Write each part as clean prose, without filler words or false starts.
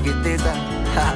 chiquitita. Ja.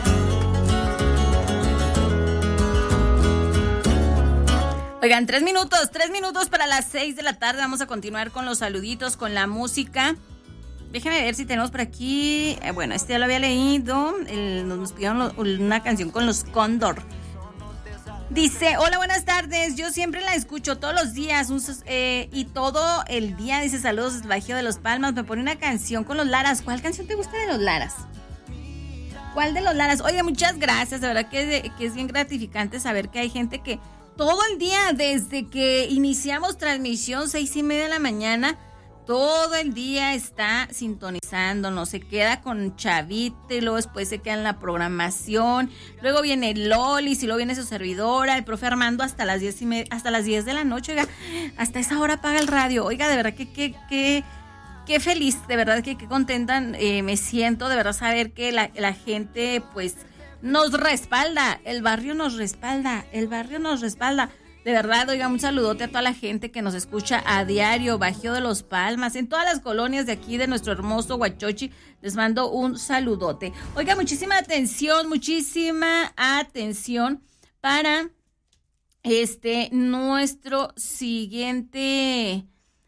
Oigan, 3 minutos para las 6 de la tarde. Vamos a continuar con los saluditos, con la música. Déjenme ver si tenemos por aquí. Bueno, este ya lo había leído. Nos pidieron una canción con los Cóndor. Dice, hola, buenas tardes. Yo siempre la escucho todos los días y todo el día. Dice, saludos desde Bajío de Los Palmas. Me pone una canción con los Laras. ¿Cuál canción te gusta de los Laras? ¿Cuál de los Laras? Oye, muchas gracias. De verdad que es bien gratificante saber que hay gente que todo el día, desde que iniciamos transmisión, 6:30 de la mañana, todo el día está sintonizando, no se queda con Chavite, y luego después se queda en la programación, luego viene Lolis y luego viene su servidora, el profe Armando hasta las 10:30, hasta las 10 de la noche, oiga, hasta esa hora apaga el radio. Oiga, de verdad que qué feliz, de verdad que contenta me siento, de verdad saber que la gente pues nos respalda, el barrio nos respalda. De verdad, oiga, un saludote a toda la gente que nos escucha a diario, Bajío de Los Palmas, en todas las colonias de aquí de nuestro hermoso Huachochi, les mando un saludote. Oiga, muchísima atención para nuestro siguiente.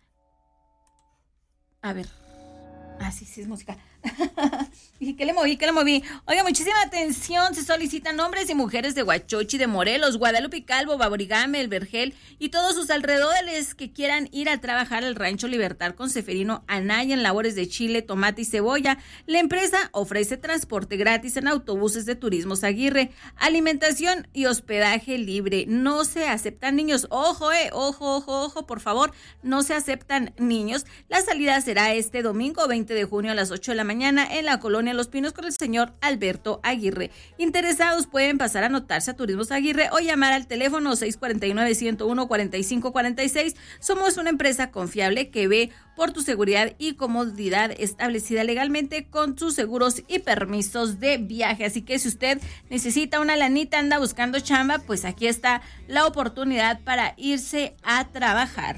A ver. Ah, sí, es música. Dije, ¿qué le moví? Oiga, muchísima atención. Se solicitan hombres y mujeres de Huachochi, de Morelos, Guadalupe Calvo, Baborigame, El Vergel y todos sus alrededores que quieran ir a trabajar al Rancho Libertad con Seferino Anaya en labores de chile, tomate y cebolla. La empresa ofrece transporte gratis en autobuses de Turismos Aguirre, alimentación y hospedaje libre. No se aceptan niños. Ojo, por favor, no se aceptan niños. La salida será este domingo 20 de junio a las 8 de la mañana en la colonia Los Pinos con el señor Alberto Aguirre. Interesados pueden pasar a anotarse a Turismos Aguirre o llamar al teléfono 649-101-4546. Somos una empresa confiable que ve por tu seguridad y comodidad, establecida legalmente con sus seguros y permisos de viaje. Así que si usted necesita una lanita, anda buscando chamba, pues aquí está la oportunidad para irse a trabajar.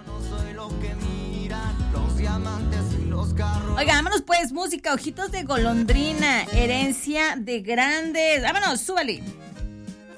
Oiga, vámonos pues, música, Ojitos de Golondrina, Herencia de Grandes. Vámonos, súbale.